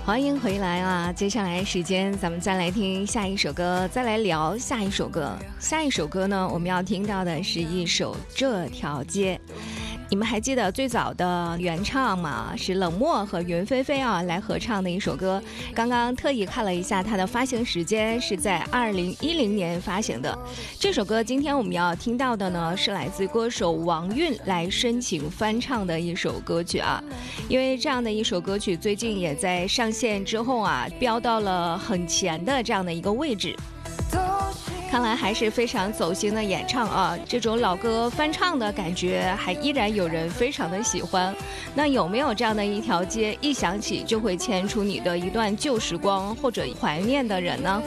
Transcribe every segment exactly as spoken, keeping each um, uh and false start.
欢迎回来啊！接下来时间咱们再来听下一首歌，再来聊下一首歌。下一首歌呢，我们要听到的是一首《这条街》。你们还记得最早的原唱吗？是冷漠和云飞飞啊来合唱的一首歌。刚刚特意看了一下它的发行时间，是在二零一零年发行的。这首歌今天我们要听到的呢，是来自歌手王韵来深情翻唱的一首歌曲啊。因为这样的一首歌曲最近也在上线之后啊，飙到了很前的这样的一个位置。看来还是非常走心的演唱啊，这种老歌翻唱的感觉还依然有人非常的喜欢。那有没有这样的一条街，一想起就会牵出你的一段旧时光或者怀念的人呢？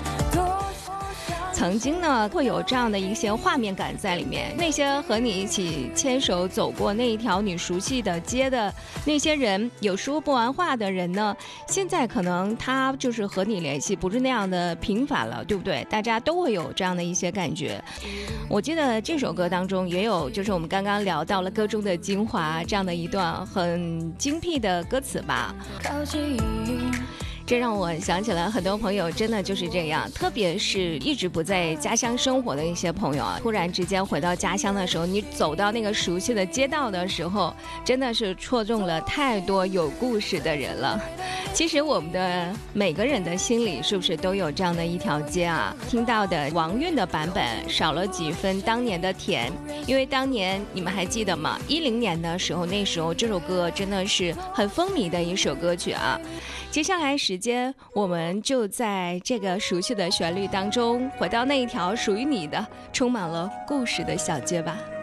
曾经呢，会有这样的一些画面感在里面，那些和你一起牵手走过那一条你熟悉的街的那些人，有说不完话的人呢，现在可能他就是和你联系不是那样的频繁了，对不对？大家都会有这样的一些感觉。我记得这首歌当中也有，就是我们刚刚聊到了歌中的精华，这样的一段很精辟的歌词吧。这让我想起了很多朋友真的就是这样，特别是一直不在家乡生活的一些朋友啊，突然之间回到家乡的时候，你走到那个熟悉的街道的时候，真的是戳中了太多有故事的人了。其实我们的每个人的心里是不是都有这样的一条街啊？听到的王韵的版本少了几分当年的甜，因为当年你们还记得吗？一零年的时候，那时候这首歌真的是很风靡的一首歌曲啊。接下来时间，我们就在这个熟悉的旋律当中，回到那一条属于你的、充满了故事的小街吧。